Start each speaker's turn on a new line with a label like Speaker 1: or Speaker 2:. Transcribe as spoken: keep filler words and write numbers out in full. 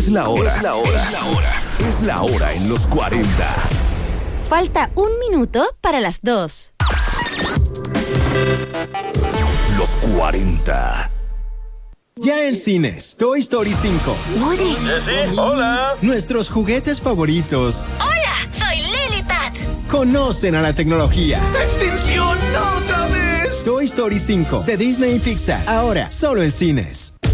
Speaker 1: Es la hora. Es la hora. Es la hora. Es la hora en los cuarenta.
Speaker 2: Falta un minuto para las dos.
Speaker 1: Los cuarenta.
Speaker 3: Ya en cines, Toy Story cinco.
Speaker 2: Woody.
Speaker 4: Sí, sí, hola.
Speaker 3: Nuestros juguetes favoritos.
Speaker 5: Hola, soy Lilipad.
Speaker 3: Conocen a la tecnología.
Speaker 1: ¡Extinción! ¡No otra vez!
Speaker 3: Toy Story cinco de Disney y Pixar. Ahora, solo en cines.